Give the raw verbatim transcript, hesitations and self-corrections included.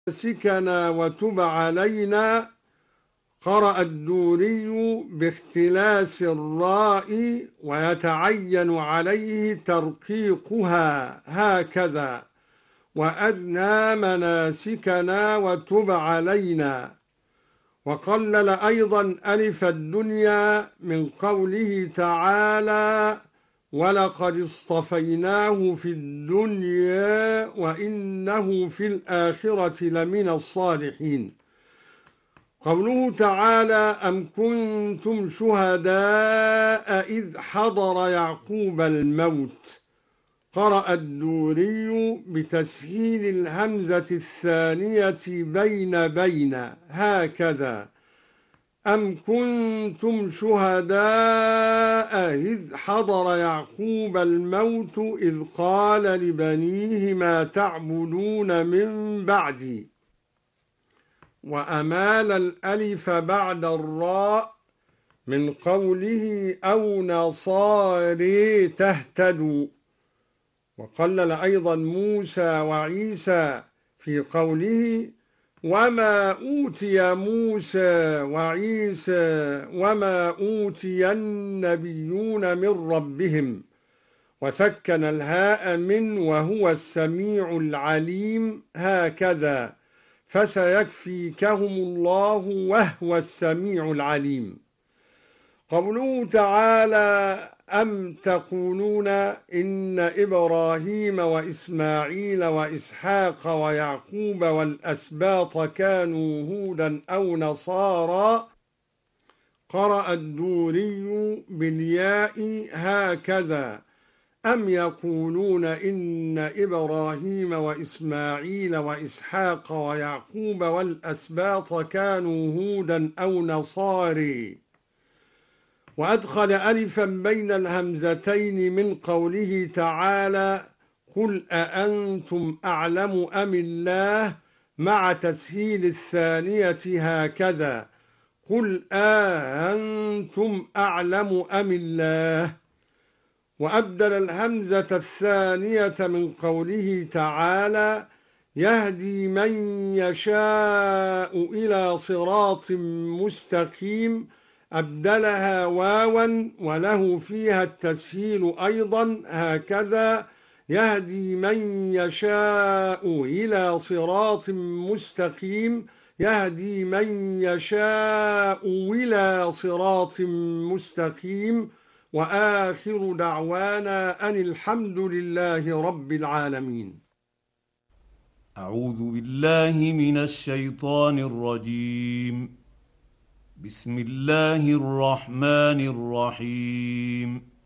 مناسكنا وتب علينا. قرأ الدوري باختلاس الراء ويتعين عليه ترقيقها هكذا: وأدنى مناسكنا وتب علينا. وقلل أيضا ألف الدنيا من قوله تعالى: ولقد اصطفيناه في الدنيا وإنه في الآخرة لمن الصالحين. قوله تعالى: أم كنتم شهداء إذ حضر يعقوب الموت. قرأ الدوري بتسهيل الهمزة الثانية بين بين هكذا: أم كنتم شهداء إذ حضر يعقوب الموت إذ قال لبنيه ما تعبدون من بعدي. وأمال الألف بعد الراء من قوله أو نصاري تهتدوا. وقلل أيضا موسى وعيسى في قوله: وما أوتي موسى وعيسى وما أوتي النبيون من ربهم. وسكن الهاء من وهو السميع العليم هكذا: فسيكفيكهم الله وهو السميع العليم. قوله تعالى: أم تقولون إن إبراهيم وإسماعيل وإسحاق ويعقوب والأسباط كانوا هودا أو نصارى. قرأ الدوري بالياء هكذا: أم يقولون إن إبراهيم وإسماعيل وإسحاق ويعقوب والأسباط كانوا هودا أو نصاري. وأدخل ألفا بين الهمزتين من قوله تعالى: قل أأنتم أعلم أم الله، مع تسهيل الثانية هكذا: قل أأنتم أعلم أم الله. وأبدل الهمزة الثانية من قوله تعالى: يهدي من يشاء إلى صراط مستقيم، أبدلها واوا وله فيها التسهيل أيضا هكذا: يهدي من يشاء إلى صراط مستقيم، يهدي من يشاء إلى صراط مستقيم. وآخر دعوانا أن الحمد لله رب العالمين. أعوذ بالله من الشيطان الرجيم. بسم الله الرحمن الرحيم.